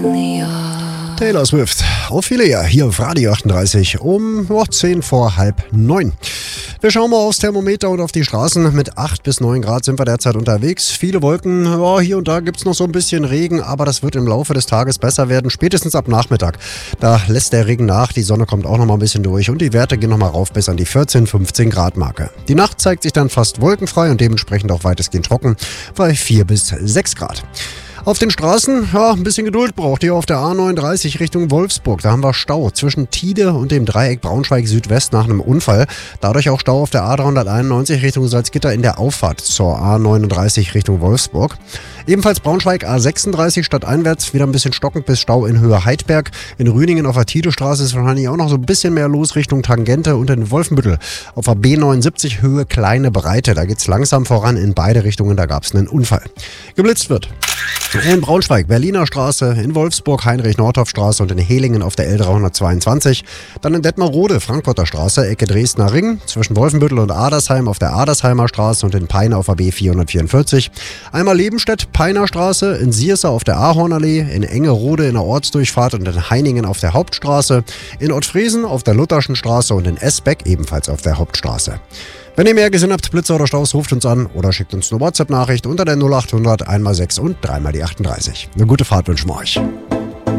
Taylor Swift auf Philia, hier auf Radio 38 um 10 vor halb 9. Wir schauen mal aufs Thermometer und auf die Straßen. Mit 8 bis 9 Grad sind wir derzeit unterwegs. Viele Wolken, ja, hier und da gibt es noch so ein bisschen Regen, aber das wird im Laufe des Tages besser werden, spätestens ab Nachmittag. Da lässt der Regen nach, die Sonne kommt auch noch mal ein bisschen durch und die Werte gehen noch mal rauf bis an die 14, 15 Grad Marke. Die Nacht zeigt sich dann fast wolkenfrei und dementsprechend auch weitestgehend trocken bei 4 bis 6 Grad. Auf den Straßen, ja, ein bisschen Geduld braucht ihr auf der A39 Richtung Wolfsburg. Da haben wir Stau zwischen Tide und dem Dreieck Braunschweig Südwest nach einem Unfall. Dadurch auch Stau auf der A391 Richtung Salzgitter in der Auffahrt zur A39 Richtung Wolfsburg. Ebenfalls Braunschweig A36 stadteinwärts wieder ein bisschen stockend bis Stau in Höhe Heidberg. In Rüningen auf der Tidestraße ist wahrscheinlich auch noch so ein bisschen mehr los Richtung Tangente und in Wolfenbüttel. Auf der B79 Höhe Kleine Breite. Da geht's langsam voran in beide Richtungen. Da gab's einen Unfall. Geblitzt wird. In Braunschweig, Berliner Straße, in Wolfsburg, Heinrich-Nordhoff-Straße und in Helingen auf der L322. Dann in Detmarode, Frankfurter Straße, Ecke Dresdner Ring, zwischen Wolfenbüttel und Adersheim auf der Adersheimer Straße und in Peine auf der B444. Einmal Lebenstedt, Peiner Straße, in Sierse auf der Ahornallee, in Engerode in der Ortsdurchfahrt und in Heiningen auf der Hauptstraße, in Ottfriesen auf der Lutherschen Straße und in Esbeck ebenfalls auf der Hauptstraße. Wenn ihr mehr gesehen habt, Blitzer oder Staus, ruft uns an oder schickt uns eine WhatsApp-Nachricht unter der 0800 1x6 und 3x38. Eine gute Fahrt wünschen wir euch.